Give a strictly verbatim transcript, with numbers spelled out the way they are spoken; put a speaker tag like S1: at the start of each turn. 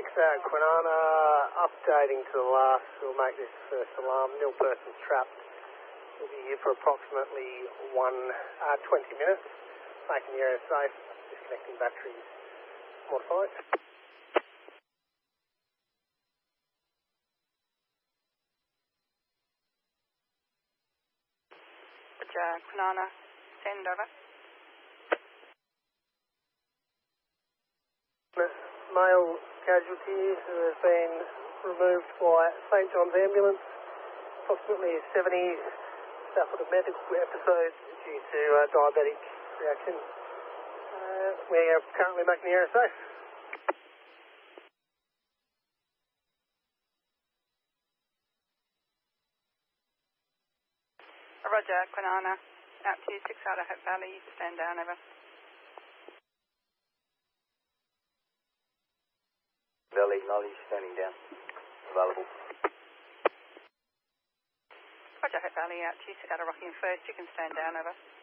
S1: uh, Kwinana, updating to the last. We'll make this first alarm. Nil persons trapped. We'll be here for approximately one, uh, twenty minutes, making the area safe, disconnecting batteries, modified.
S2: Roger, Kwinana, send over.
S1: Male casualty who has been removed by Saint John's ambulance, approximately seventy, suffered a medical episode due to uh, diabetic reaction. Uh, we are currently making the area safe.
S2: Roger, Kwinana, out to six out of Hope Valley, stand down, over.
S3: Valley, Nolly, standing down, available.
S2: Roger, Hope Valley, out to six out of Rockingham first, you can stand down, over.